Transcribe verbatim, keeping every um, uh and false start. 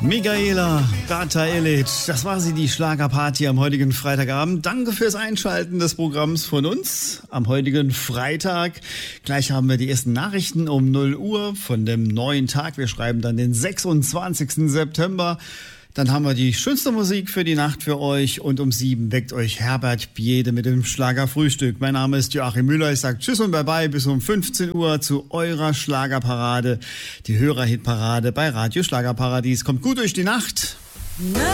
Michaela Bata-Elic, das war sie, die Schlagerparty am heutigen Freitagabend. Danke fürs Einschalten des Programms von uns am heutigen Freitag. Gleich haben wir die ersten Nachrichten um null Uhr von dem neuen Tag. Wir schreiben dann den sechsundzwanzigsten September. Dann haben wir die schönste Musik für die Nacht für euch und um sieben weckt euch Herbert Biede mit dem Schlagerfrühstück. Mein Name ist Joachim Müller, ich sage Tschüss und Bye-bye bis um fünfzehn Uhr zu eurer Schlagerparade. Die Hörerhitparade bei Radio Schlagerparadies. Kommt gut durch die Nacht.